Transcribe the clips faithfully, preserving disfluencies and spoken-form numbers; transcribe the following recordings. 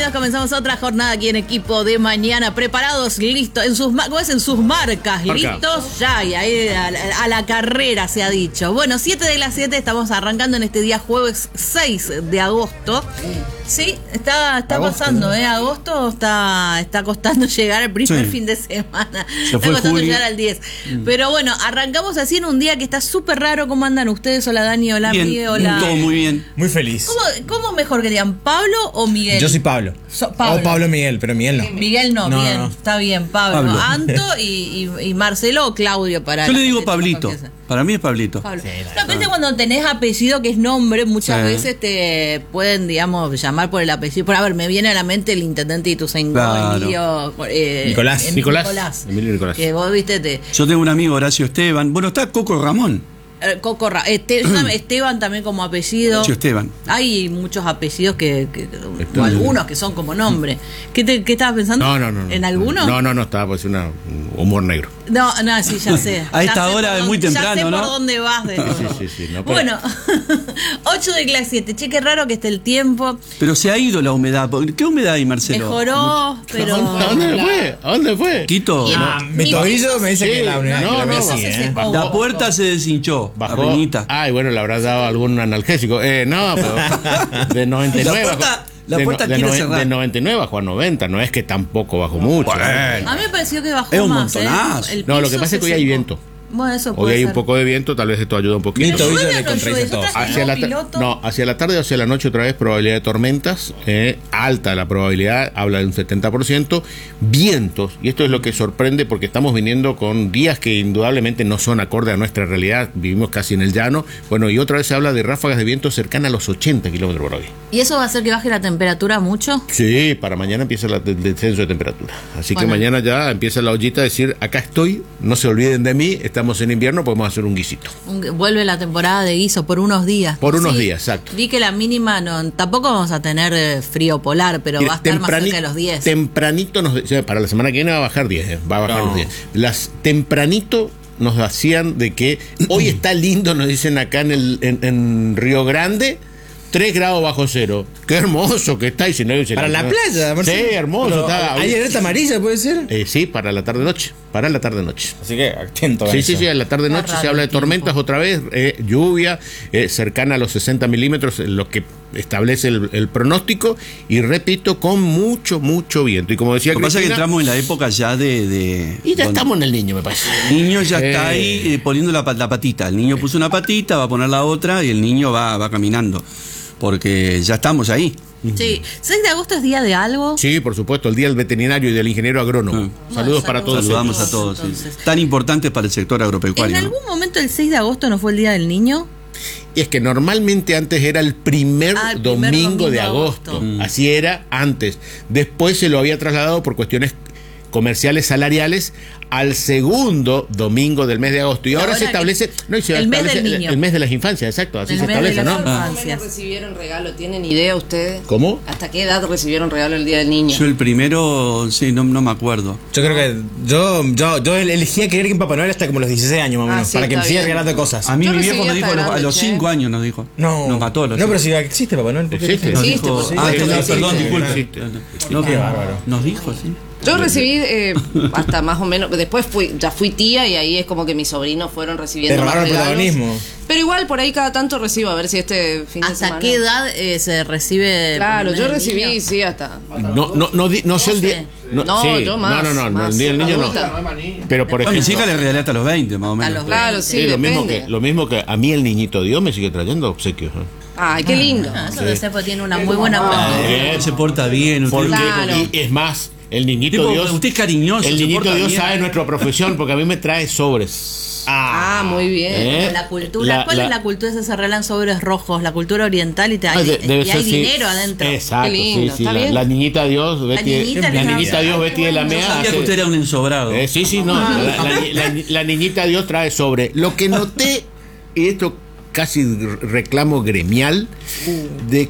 bienvenidos. Comenzamos otra jornada aquí en Equipo de Mañana. Preparados, listos, en sus, ¿cómo es? En sus marcas, Marca. listos ya, y ahí a, a la carrera se ha dicho. Bueno, siete de las siete, estamos arrancando en este día jueves seis de agosto. Sí, está, está Agosto, pasando, ¿no? ¿eh? Agosto está, está costando llegar al primer Sí. fin de semana. Se Está fue costando julio. llegar al diez. Mm. Pero bueno, arrancamos así en un día que está súper raro. ¿Cómo andan ustedes? Hola Dani, hola Bien, Miguel, hola. todo muy bien. Muy feliz. ¿Cómo, ¿Cómo mejor que digan? ¿Pablo o Miguel? Yo soy Pablo. So- Pablo. O Pablo Miguel, pero Miguel no. Miguel no, No, bien, no. está bien, Pablo. Pablo. Anto y, y, y Marcelo o Claudio para. Yo la le digo gente que Pablito. confiesa. Para mí es Pablito. Pablo. No, pero cuando tenés apellido que es nombre, muchas Sí. veces te pueden, digamos, llamar por el apellido. Por, a ver, me viene a la mente el intendente de Ituzaingó, Claro. Emilio. eh, Nicolás. Em- Nicolás. Nicolás. Emilio Nicolás. Que vos viste, te. Yo tengo un amigo, Horacio Esteban. Bueno, está Coco Ramón. eh, Coco Ra- este- yo también- Esteban también como apellido. Horacio Esteban. Hay muchos apellidos que, que- Este- o algunos que son como nombre. ¿Qué, te, qué estabas pensando? No, no, no. no. ¿En alguno? No, no, no, estaba pues una un humor negro. No, no, sí, ya sé. A Ya esta sé hora por es muy dónde- temprano, ya sé ¿no? por dónde vas. De Sí, sí, sí, no, pero- Bueno, ocho de clase siete. Che, qué raro que esté el tiempo. Pero se ha ido la humedad. ¿Qué humedad hay, Marcelo? Mejoró, pero. ¿A dónde fue? ¿A dónde fue? Quito. Y- Ah, mi Ni tobillo vos- me dice Sí, que la unidad no, que la no, veo vos así, se ¿eh? secó. La puerta se deshinchó. Bajó. Arenita. Ay, bueno, le habrás dado algún analgésico. Eh, no, pero de noventa y nueve La puerta- bajó- la de, puerta de, quiere noven- cerrar. de noventa y nueve bajó a noventa. No es que tampoco bajó mucho. ¿no? A mí me pareció que bajó Es un más. montonazo. ¿eh? El No, lo piso que pasa se es que hoy hay secó. viento. Bueno, eso Hoy puede hay ser. un poco de viento, tal vez esto ayuda un poquito. Mi tobillo llueve le o no contradice llueve? todo. Yo traje Hacia la, ta- piloto. no, hacia la tarde o hacia la noche otra vez probabilidad de tormentas, eh, alta la probabilidad, habla de un setenta por ciento, vientos, y esto es lo que sorprende porque estamos viniendo con días que indudablemente no son acorde a nuestra realidad, vivimos casi en el llano, bueno, y otra vez se habla de ráfagas de viento cercanas a los ochenta kilómetros por hora. ¿Y eso va a hacer que baje la temperatura mucho? Sí, para mañana empieza la- el descenso de temperatura, así Bueno. que mañana ya empieza la ollita a decir, acá estoy, no se olviden de mí, estamos en invierno, podemos hacer un guisito. Un- Vuelve la temporada de guiso por unos días. Por unos Sí, días, exacto. Vi que la mínima, no, tampoco vamos a tener eh, frío polar, pero Mira, va a estar más temprani- cerca de los diez. Tempranito nos decía, para la semana que viene va a bajar diez, eh, va a bajar No. los diez. Las tempranito nos hacían de que hoy está lindo, nos dicen acá en el en, en Río Grande, tres grados bajo cero. Qué hermoso que está. Y si no, y si Para no- la playa, Marcelo. Sí, hermoso. Pero, está. ¿hay alerta amarilla, puede ser? Eh, sí, para la tarde noche. Para la tarde noche. Así que atento a Sí, eso. sí, sí, a la tarde Está noche raro se habla de el tiempo. tormentas otra vez, eh, lluvia eh, cercana a los sesenta milímetros, lo que establece el, el pronóstico, y repito, con mucho, mucho viento. Y como decía Lo que pasa es que Cristina, entramos en la época ya de. de y ya donde estamos en el niño, me parece. El niño ya Eh. está ahí eh, poniendo la, pa- la patita. El niño puso una patita, va a poner la otra y el niño va, va caminando. Porque ya estamos ahí. Sí, seis de agosto es día de algo. Sí, por supuesto, el día del veterinario y del ingeniero agrónomo. Ah. Saludos Bueno, para todos. Saludamos ellos. a todos. sí. Entonces. Tan importantes para el sector ¿En agropecuario. ¿no? algún momento el seis de agosto no fue el día del niño? Y es que normalmente antes era el primer, Ah, el primer domingo, domingo de de agosto. agosto. Mm. Así era antes. Después se lo había trasladado por cuestiones comerciales salariales al segundo domingo del mes de agosto. Y Y ahora, ahora se establece, no, y se el mes establece del el, niño. el mes de las infancias, exacto, así El se mes de establece, la ¿no? infancia. Ah. Infancias. ¿Cuándo recibieron regalo? ¿Tienen idea ustedes? ¿Cómo? ¿Hasta qué edad recibieron regalo el Día del Niño? Yo el primero, sí, no, no me acuerdo. Yo creo que yo, yo, yo elegía creer que en Papá Noel hasta como los dieciséis años más o Ah, menos, sí, para que me está siga bien. regalando cosas. A mí Yo mi recibí viejo me hasta dijo a los, a grande, los che. cinco años nos dijo. No, Nos mató a los No, pero cinco. si existe Papá Noel. ¿por qué? Existe. Nos Existe, dijo, por ah, supuesto. no, Existe. perdón, disculpe. Existe. No, Qué pero bárbaro. nos dijo, sí. Yo recibí eh, hasta más o menos, después fui, ya fui tía y ahí es como que mis sobrinos fueron Te recibiendo más robaron el regalos. protagonismo. Pero igual por ahí cada tanto recibo, a ver si este fin de ¿Hasta semana. qué edad eh, se recibe? Claro, el yo mes del recibí, niño? sí, hasta. No, no, no, di- no sé el día. No, sí, yo más, No, no, no, no, más el día del niño no. adulta. Pero por A mis ejemplo. hijas les regalé hasta los veinte, más o A menos. los Claro, veinte. sí, Sí, lo mismo, depende. que, lo mismo que a mí el niñito Dios me sigue trayendo obsequios. ¿eh? Ay, qué lindo. Ah, eso debe ser porque tiene una muy buena Eh, Se porta bien. usted- Porque, Claro. y es más, el niñito Tipo, Dios. usted es cariñoso. El se niñito porta Dios bien. sabe nuestra profesión porque a mí me trae sobres. Ah, muy bien. ¿Eh? La cultura, La- ¿cuál la- es la cultura? Esa se arreglan sobres rojos, la cultura oriental y, te, Ah, hay, de- debe y hay ser, sí. dinero adentro. Exacto, Qué lindo, sí, sí. está La, bien. la niñita Dios, Betty, niñita la le niñita da- Dios, Ay, Betty de la qué Mea. Sabía que hace- usted era un ensobrado. Eh, sí, sí, no. La, la- la- la niñita Dios trae sobre. Lo que noté, y esto casi reclamo gremial, de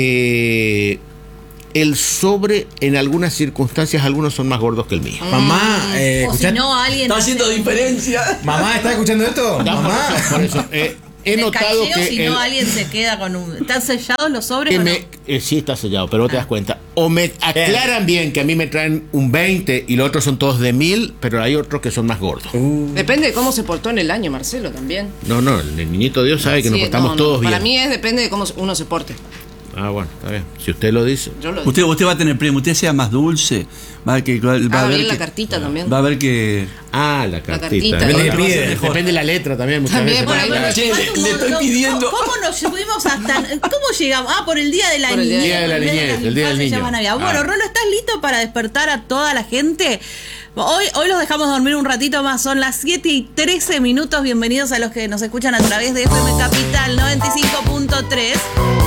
que el sobre, en algunas circunstancias, algunos son más gordos que el mío. Mamá, eh, O si ¿escuchá- no, alguien Está hace- haciendo diferencia. Mamá, ¿estás escuchando esto? No, por Mamá. eso, por eso, eh, he El notado cacheo, que si el- no alguien se queda con un... ¿Están sellados los sobres que o no? me, eh, sí está sellado, pero vos te das cuenta. O me aclaran bien que a mí me traen un veinte y los otros son todos de mil, pero hay otros que son más gordos. Depende de cómo se portó en el año, Marcelo, también. No, no, el niñito Dios sabe que nos Sí, portamos no, no, todos bien. Para mí es depende de cómo uno se porte. Ah, bueno, está bien. Si usted lo dice. Yo lo digo. Usted, usted va a tener premio, usted sea más dulce, va a, que, va, va Ah, a ver bien la que- cartita también. va a ver que Ah, la cartita. cartita. Depende, Depende- depende, depende de la letra también muchas También, veces. por ahí, Claro. Che, le- le estoy ¿Cómo- pidiendo- ¿Cómo nos fuimos hasta.? ¿Cómo llegamos? Ah, por el día de la Por el niñez. Día de la el Niñez, el Día del infancia, Niño. llama Navidad. Bueno, Ah. Rolo, ¿estás listo para despertar a toda la gente? Hoy, hoy los dejamos dormir un ratito más. Son las siete y trece minutos. Bienvenidos a los que nos escuchan a través de F M Capital noventa y cinco punto tres.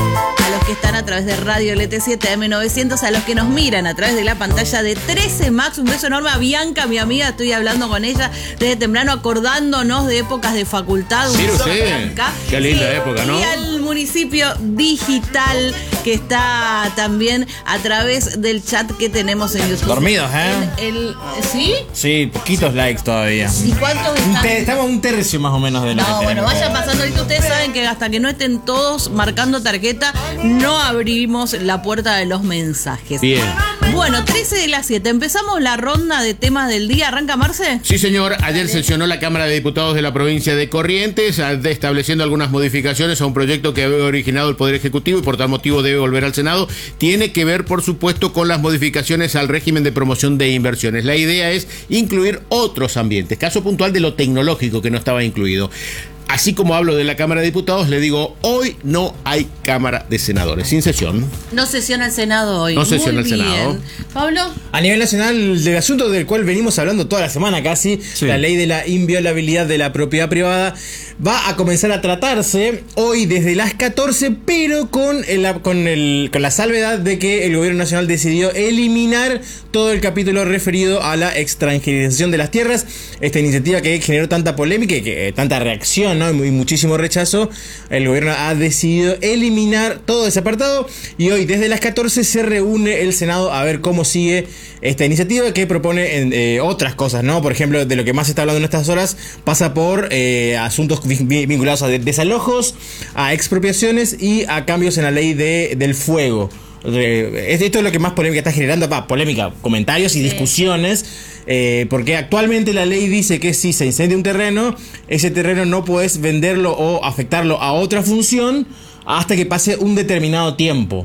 A los que están a través de Radio L T siete M novecientos, a los que nos miran a través de la pantalla de trece Max. Un beso enorme a Bianca, mi amiga. Estoy hablando con ella desde temprano, acordándonos de épocas de facultad. Un Mire beso a usted, Bianca. qué linda Y- época, ¿no? Y al municipio digital que está también a través del chat que tenemos en YouTube. Dormidos, ¿eh? El, el- ¿Sí? Sí, poquitos likes todavía. ¿Y cuántos Un están? te- estamos a un tercio más o menos de lo que No, bueno, tenemos. vayan pasando ahorita. Ustedes saben que hasta que no estén todos marcando tarjeta, no abrimos la puerta de los mensajes. Bien. Bueno, trece de las siete. Empezamos la ronda de temas del día. ¿Arranca Marce? Sí, señor. Ayer sesionó la Cámara de Diputados de la provincia de Corrientes, a- de- estableciendo algunas modificaciones a un proyecto que había originado el Poder Ejecutivo y por tal motivo debe volver al Senado. Tiene que ver, por supuesto, con las modificaciones al régimen de promoción de inversiones. La idea es incluir otros ambientes. Caso puntual de lo tecnológico que no estaba incluido. Así como hablo de la Cámara de Diputados, le digo, hoy no hay Cámara de Senadores, sin sesión. No sesiona el Senado hoy. No sesiona Muy el Senado. bien. Pablo. A nivel nacional, del asunto del cual venimos hablando toda la semana casi, Sí. la ley de la inviolabilidad de la propiedad privada, va a comenzar a tratarse hoy desde las catorce, pero con, el, con, el, con la salvedad de que el gobierno nacional decidió eliminar todo el capítulo referido a la extranjerización de las tierras. Esta iniciativa que generó tanta polémica y que, eh, tanta reacción, ¿no? y muchísimo rechazo, el gobierno ha decidido eliminar todo ese apartado y hoy desde las catorce se reúne el Senado a ver cómo sigue esta iniciativa que propone eh, otras cosas, ¿no? Por ejemplo, de lo que más se está hablando en estas horas pasa por eh, asuntos vinculados a desalojos, a expropiaciones y a cambios en la ley de, del fuego. Esto es lo que más polémica está generando, pa, polémica, comentarios y discusiones, eh, porque actualmente la ley dice que si se incendia un terreno, ese terreno no puedes venderlo o afectarlo a otra función hasta que pase un determinado tiempo.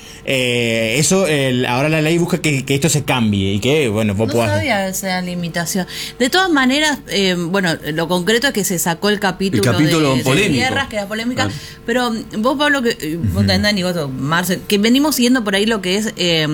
Eh, eso, el, ahora la ley busca que, que esto se cambie y que, bueno, vos No puedas... sabía esa limitación. De todas maneras, eh, bueno, lo concreto es que se sacó el capítulo, El capítulo de, de polémico. tierras, que era polémica. Ah. Pero vos, Pablo, que, eh, vos también, Dani, vos, Marce, que venimos siguiendo por ahí lo que es eh,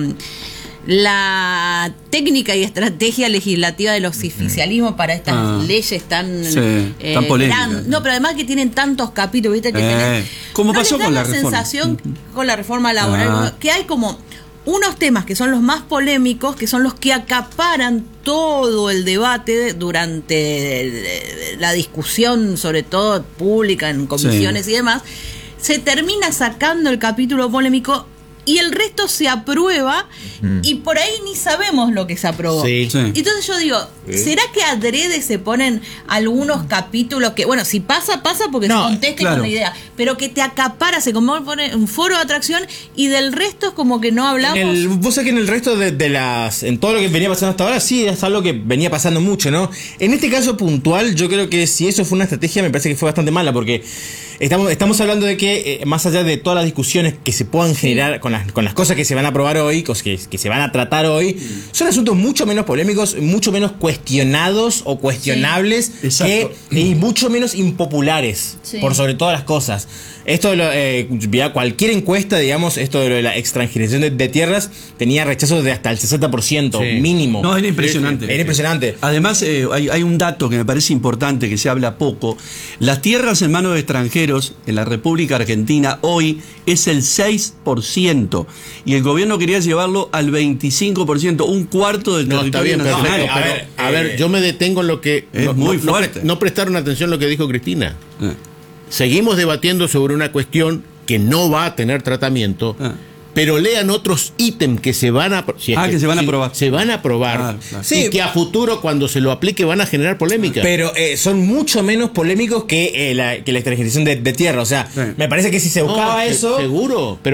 la técnica y estrategia legislativa de los oficialismos para estas Ah. leyes tan, Sí, tan polémicas. gran- no, pero además que tienen tantos capítulos, ¿viste? Que Eh, tenés- como ¿no pasó les da con la la reforma? sensación con la reforma laboral, Ah. que hay como unos temas que son los más polémicos, que son los que acaparan todo el debate durante la discusión, sobre todo pública, en comisiones Sí. y demás, se termina sacando el capítulo polémico y el resto se aprueba y por ahí ni sabemos lo que se aprobó. Sí. Sí. Entonces yo digo, ¿será que adrede se ponen algunos capítulos que, bueno, si pasa, pasa porque No, se conteste claro. con la idea, pero que te acapara, se como pone un foro de atracción y del resto es como que no hablamos? En el- vos sabés que en el resto de, de las. En todo lo que venía pasando hasta ahora, sí, es algo que venía pasando mucho, ¿no? En este caso puntual, yo creo que si eso fue una estrategia, me parece que fue bastante mala, porque estamos, estamos hablando de que, eh, más allá de todas las discusiones que se puedan generar con las, con las cosas que se van a aprobar hoy, cosas que, que se van a tratar hoy, son asuntos mucho menos polémicos, mucho menos cuestionados o cuestionables, Sí. Exacto. que, y mucho menos impopulares, Sí. por sobre todas las cosas. Esto de lo, eh, vía cualquier encuesta, digamos, esto de, lo de la extranjerización de, de tierras tenía rechazos de hasta el sesenta por ciento Sí. mínimo. No, era impresionante. Era impresionante. Además, eh, hay, hay un dato que me parece importante, que se habla poco. Las tierras en manos de extranjeros en la República Argentina hoy es el seis por ciento. Y el gobierno quería llevarlo al veinticinco por ciento, un cuarto del No, está territorio bien, nacional. perfecto. a pero, ver, a ver, eh, yo me detengo en lo que... es no, muy no- no fuerte. pre- no prestaron atención a lo que dijo Cristina. Eh, Seguimos debatiendo sobre una cuestión que no va a tener tratamiento Ah. pero lean otros ítems que se van a si es Ah, que se van a si- aprobar. se van a aprobar Ah, claro. Sí. y que a futuro cuando se lo aplique van a generar polémica. Pero eh, son mucho menos polémicos que, eh, la, que la extracción de, de tierra. O sea, Sí. me parece que si se buscaba No, se- eso. seguro, pero